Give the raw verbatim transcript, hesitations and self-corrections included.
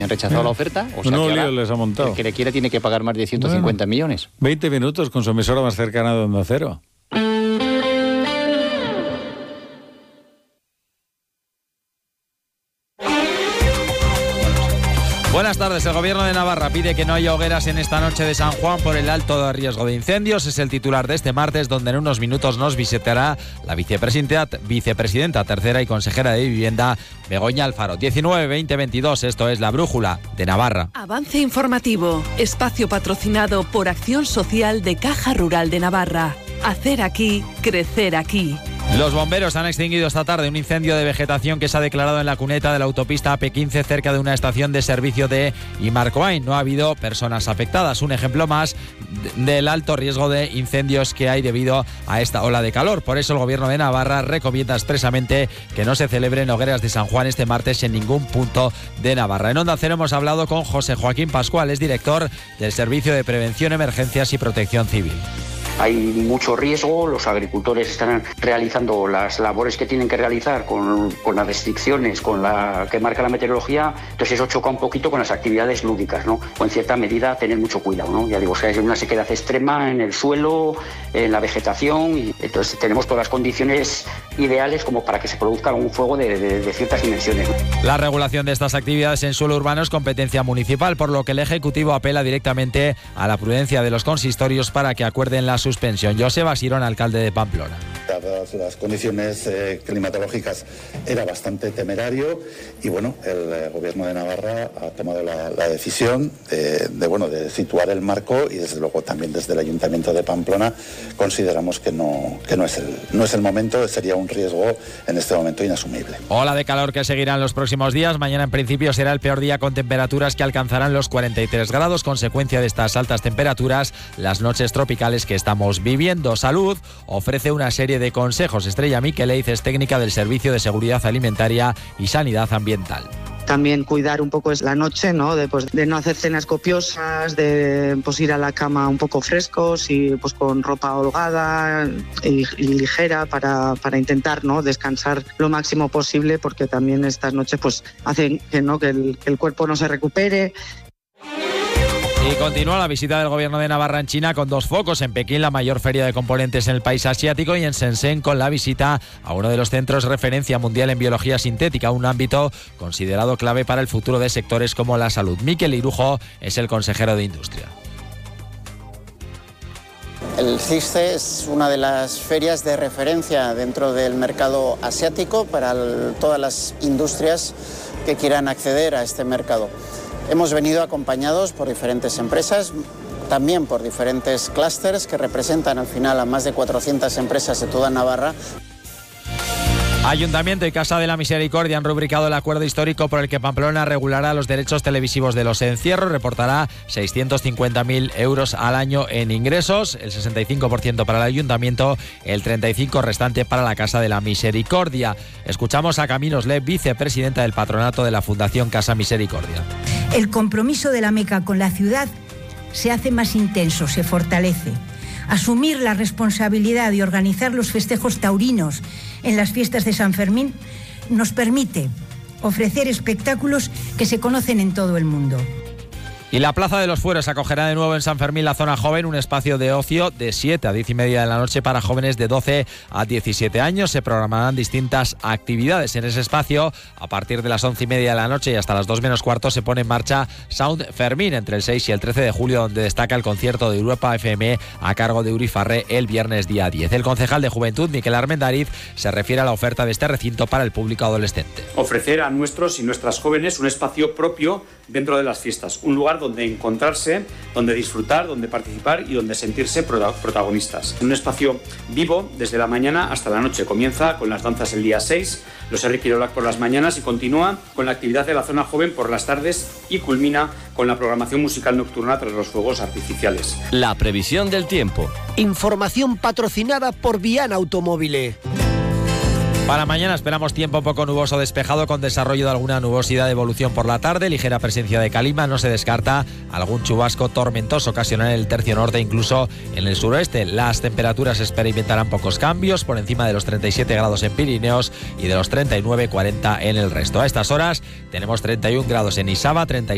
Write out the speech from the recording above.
¿Han rechazado la oferta? O sea, no que lío les ha montado. El que le quiera tiene que pagar más de ciento cincuenta bueno, millones. veinte minutos con su emisora más cercana de Onda Cero. Buenas tardes. El Gobierno de Navarra pide que no haya hogueras en esta noche de San Juan por el alto riesgo de incendios. Es el titular de este martes, donde en unos minutos nos visitará la vicepresidenta, vicepresidenta tercera y consejera de Vivienda, Begoña Alfaro. diecinueve veinte veintidós, esto es La Brújula de Navarra. Avance informativo, espacio patrocinado por Acción Social de Caja Rural de Navarra. Hacer aquí, crecer aquí. Los bomberos han extinguido esta tarde un incendio de vegetación que se ha declarado en la cuneta de la autopista A P quince cerca de una estación de servicio de Imarcoain. No ha habido personas afectadas. Un ejemplo más del alto riesgo de incendios que hay debido a esta ola de calor. Por eso el Gobierno de Navarra recomienda expresamente que no se celebren hogueras de San Juan este martes en ningún punto de Navarra. En Onda Cero hemos hablado con José Joaquín Pascual, es director del Servicio de Prevención, Emergencias y Protección Civil. Hay mucho riesgo, los agricultores están realizando las labores que tienen que realizar con, con las restricciones, con la que marca la meteorología, entonces eso choca un poquito con las actividades lúdicas, ¿no? O en cierta medida tener mucho cuidado, ¿no? Ya digo, o sea, es una sequedad extrema en el suelo, en la vegetación, y entonces tenemos todas las condiciones ideales como para que se produzca un fuego de, de, de ciertas dimensiones. La regulación de estas actividades en suelo urbano es competencia municipal, por lo que el Ejecutivo apela directamente a la prudencia de los consistorios para que acuerden la suspensión. Joseba Sirón, alcalde de Pamplona. Dadas las condiciones eh, climatológicas era bastante temerario y bueno, el eh, Gobierno de Navarra ha tomado la, la decisión de, de, bueno, de situar el marco y desde luego también desde el Ayuntamiento de Pamplona consideramos que no, que no, es el, no es el momento, sería un riesgo en este momento inasumible. Ola de calor que seguirá en los próximos días. Mañana en principio será el peor día con temperaturas que alcanzarán los cuarenta y tres grados. Consecuencia de estas altas temperaturas, las noches tropicales que estamos viviendo. Salud ofrece una serie de consejos. Estrella Miqueleiz es técnica del Servicio de Seguridad Alimentaria y Sanidad Ambiental. También cuidar un poco es la noche, ¿no? De, pues, de no hacer cenas copiosas, de pues, ir a la cama un poco frescos y pues con ropa holgada y, y ligera para, para intentar, ¿no? descansar lo máximo posible, porque también estas noches pues hacen que, ¿no? que, el, que el cuerpo no se recupere. Y continúa la visita del Gobierno de Navarra en China con dos focos. En Pekín, la mayor feria de componentes en el país asiático, y en Shenzhen con la visita a uno de los centros referencia mundial en biología sintética, un ámbito considerado clave para el futuro de sectores como la salud. Miquel Irujo es el consejero de Industria. El CISCE es una de las ferias de referencia dentro del mercado asiático para el, todas las industrias que quieran acceder a este mercado. Hemos venido acompañados por diferentes empresas, también por diferentes clústeres que representan al final a más de cuatrocientas empresas de toda Navarra. Ayuntamiento y Casa de la Misericordia han rubricado el acuerdo histórico por el que Pamplona regulará los derechos televisivos de los encierros. Reportará seiscientos cincuenta mil euros al año en ingresos, el sesenta y cinco por ciento para el Ayuntamiento, el treinta y cinco por ciento restante para la Casa de la Misericordia. Escuchamos a Caminos Le, vicepresidenta del patronato de la Fundación Casa Misericordia. El compromiso de la Meca con la ciudad se hace más intenso, se fortalece. Asumir la responsabilidad de organizar los festejos taurinos en las fiestas de San Fermín nos permite ofrecer espectáculos que se conocen en todo el mundo. Y la Plaza de los Fueros acogerá de nuevo en San Fermín la zona joven, un espacio de ocio de siete a diez y media de la noche para jóvenes de doce a diecisiete años. Se programarán distintas actividades en ese espacio. A partir de las once y media de la noche y hasta las dos menos cuarto se pone en marcha Sound Fermín entre el seis y el trece de julio, donde destaca el concierto de Europa F M a cargo de Uri Farré el viernes día diez. El concejal de Juventud, Miquel Armendariz, se refiere a la oferta de este recinto para el público adolescente. Ofrecer a nuestros y nuestras jóvenes un espacio propio dentro de las fiestas, un lugar donde encontrarse, donde disfrutar, donde participar y donde sentirse protagonistas. Un espacio vivo desde la mañana hasta la noche. Comienza con las danzas el día seis, los Enrique Irolac por las mañanas y continúa con la actividad de la zona joven por las tardes y culmina con la programación musical nocturna tras los fuegos artificiales. La previsión del tiempo. Información patrocinada por Viana Automóvil. Para mañana esperamos tiempo poco nuboso despejado con desarrollo de alguna nubosidad de evolución por la tarde, ligera presencia de calima, no se descarta algún chubasco tormentoso ocasional en el tercio norte, incluso en el suroeste. Las temperaturas experimentarán pocos cambios, por encima de los treinta y siete grados en Pirineos y de los treinta y nueve cuarenta en el resto. A estas horas tenemos treinta y un grados en Isaba, treinta y